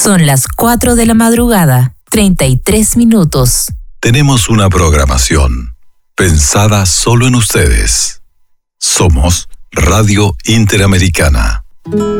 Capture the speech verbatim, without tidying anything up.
Son las cuatro de la madrugada, treinta y tres minutos. Tenemos una programación pensada solo en ustedes. Somos Radio Interamericana.